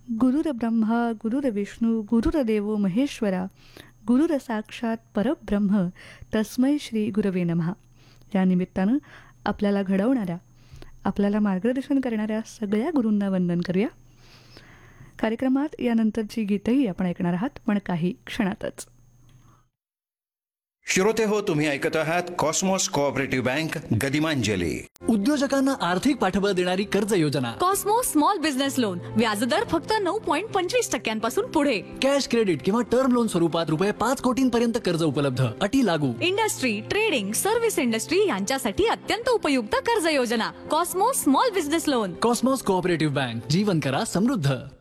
गुरुर्ब्रह्मा गुरुर्विष्णू गुरुर्देवो महेश्वरा गुरुर साक्षात परब्रह्म तस्मै श्री गुरवे नमः. या निमित्तानं आपल्याला घडवणाऱ्या, आपल्याला मार्गदर्शन करणाऱ्या सगळ्या गुरूंना वंदन करूया. कार्यक्रमात यानंतरची गीतही आपण ऐकणार आहात, पण काही क्षणातच. श्रोते हो, तुम्ही ऐकत आहात कॉस्मॉस कोऑपरेटिव्ह बँक गदिमांजली. उद्योजकांना आर्थिक पाठबळ देणारी कर्ज योजना कॉस्मॉस स्मॉल बिझनेस लोन. व्याजदर फक्त 9.25% पुढे. कॅश क्रेडिट किंवा टर्म लोन स्वरूपात रुपये 5 कोटींपर्यंत कर्ज उपलब्ध. अटी लागू. इंडस्ट्री, ट्रेडिंग, सर्व्हिस इंडस्ट्री यांच्यासाठी अत्यंत उपयुक्त कर्ज योजना. Cosmos small business loan. Cosmos cooperative bank. जीवन करा समृद्ध.